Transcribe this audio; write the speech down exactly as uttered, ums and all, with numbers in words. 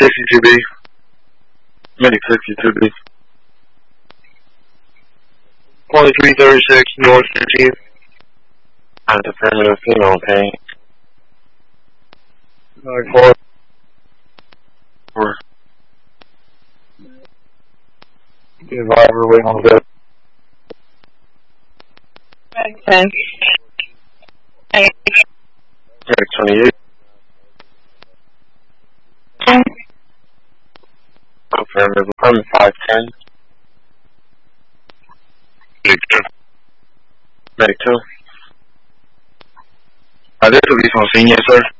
sixty-two B. Medic sixty-two B. twenty-three thirty-six, North fifteenth. I'm affirmative, female pain. nine four. Four. The advisor waiting on the bed. ten. Medic twenty-eight. Affirmative, affirmative five ten. Medic two. Medic two. Uh, this will be from senior, sir.